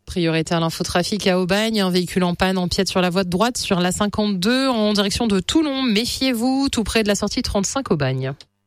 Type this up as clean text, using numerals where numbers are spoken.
Priorité à l'infotrafic à Aubagne. Un véhicule en panne empiète sur la voie de droite sur la 52 en direction de Toulon. Méfiez-vous, tout près de la sortie 35 Aubagne.